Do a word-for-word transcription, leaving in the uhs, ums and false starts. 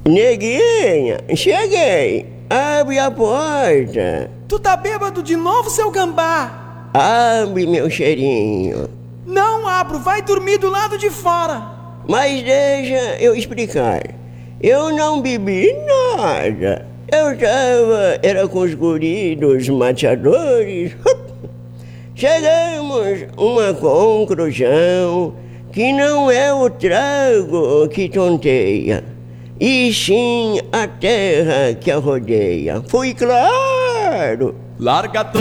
Neguinha, cheguei. Abre a porta. Tu tá bêbado de novo, seu gambá? Abre, meu cheirinho. Não abro, vai dormir do lado de fora. Mas deixa eu explicar. Eu não bebi nada. Eu tava, era com os guris dos mateadores. Chegamos a uma conclusão que não é o trago que tonteia, e sim a terra que a rodeia. Fui claro. Larga